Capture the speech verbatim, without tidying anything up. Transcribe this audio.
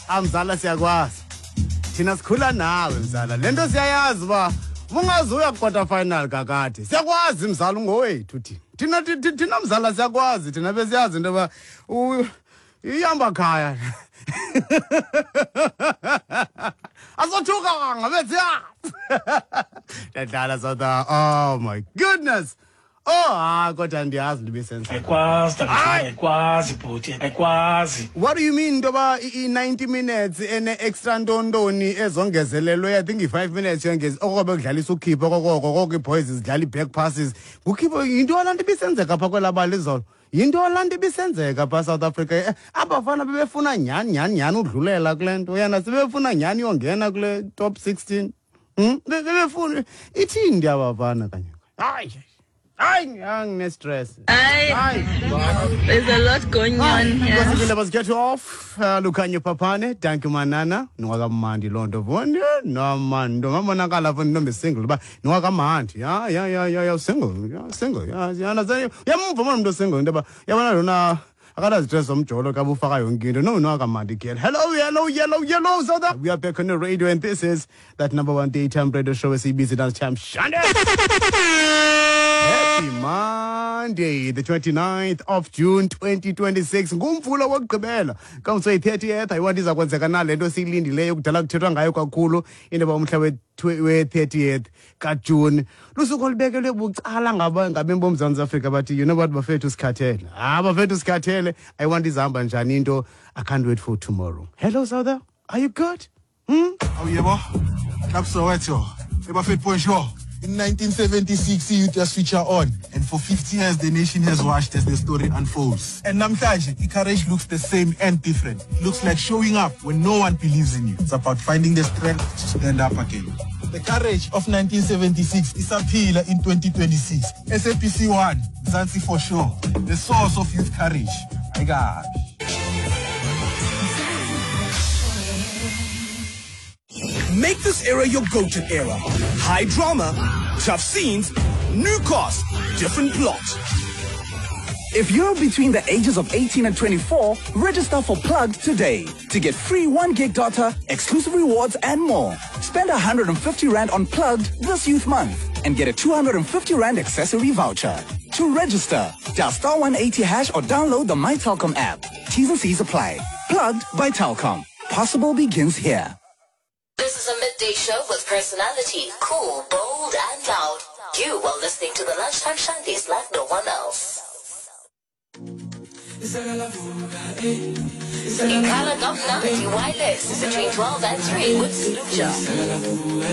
amzala siyakwazi thina sikhula nawe mzala lento siyayazi ba ungazuya quarter final kakade siyakwazi mzala ungowethu thina thina thina mzala siyakwazi thina besiyazi into ba ihamba khaya azothuka ngabe siyazi dadala sota. Oh my goodness. Oh, ah, kodwa ndiyazi libesenza. Ayikwazi takuthi ayikwazi bhuti ayikwazi. What do you mean ndoba i ninety minutes ene extra ntondoni ezongezelelwe? I think i five minutes yongeze okobe kudlalisa ukhipha kokoko konke boys zidlala back passes. Ukhipha into lanto ibisenzeka pha kwelabali izolo. Into lanto ibisenzeka pha South Africa. Abafana bebefuna nyani nyani nyani udlulela kulento. Yana sebefuna nyani yongena kule top sixteen. Hm? Bebefuna ithindi abafana kanye. Hayi. Ay, young stress. Ay, there's a lot going on here. Because let's get off. Uh, Lukanyo Papane, thank you manana. Nwaka mandi londo vonde. No man, do mama nakala von no single, but nwaka mandi. Yeah, yeah, yeah, yeah, yeah, single, yeah, single. Yeah, yeah, na zani. Yeah, mumpa mando single. Ndeba. Yeah, wana na. Akada stress some cholo kabu faka yongindo. No, nwaka mandi kid. Hello, yellow, yellow, yellow. So that we are back on the radio, and this is that number one daytime radio show. C B C Dance Champ Shanda. Happy Monday, the twenty-ninth of June, twenty twenty-six. Ngumvulo wokugqibela. Come say thirtieth. I want iza kwenzeka na lento siyilindileyo kudala kuthethwa ngayo kakhulu indaba umhla we thirtieth ka June. Lusuku olubekelwe bucala ngaba ngabembo uMzantsi Afrika bathi you know what bafethu sikhathele. Ah bafethu sikhathele. I want izihamba njani into. I can't wait for tomorrow. Hello Souther. Are you good? Hmm? Oh yebo. Kapso wethu. Ebafethu bonjour. In nineteen seventy-six, you just switch her on. And for fifty years, the nation has watched as the story unfolds. And namhlanje, iCourage looks the same and different. It looks like showing up when no one believes in you. It's about finding the strength to stand up again. The Courage of nineteen seventy-six is a pillar in twenty twenty-six. S A P C one, Zanzi for sure. The source of youth courage. My gosh. Make this era your go-to era. High drama, tough scenes, new cast, different plot. If you're between the ages of eighteen and twenty-four, register for Plugged today to get free one gig data, exclusive rewards, and more. Spend one hundred fifty rand on Plugged this youth month and get a two hundred fifty rand accessory voucher. To register, dial star one eighty hash or download the My Telkom app. T's and C's apply. Plugged by Telkom. Possible begins here. This is a midday show with personality, cool, bold, and loud. You are listening to the Lunchtime Shanties like no one else. In Kala Governor, Wireless between twelve and three with Lucha.